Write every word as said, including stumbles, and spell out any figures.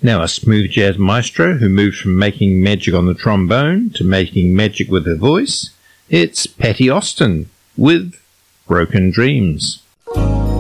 Now a smooth jazz maestro who moves from making magic on the trombone to making magic with her voice. It's Patti Austin with Broken Dreams.